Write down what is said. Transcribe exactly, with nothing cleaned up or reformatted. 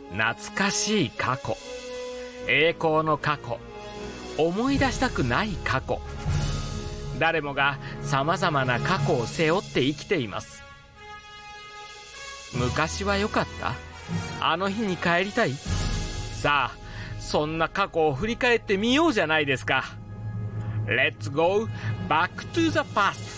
懐かしい過去、栄光の過去、思い出したくない過去。誰もがさまざまな過去を背負って生きています。昔は良かった？あの日に帰りたい？さあ、そんな過去を振り返ってみようじゃないですか。Let's go back to the past!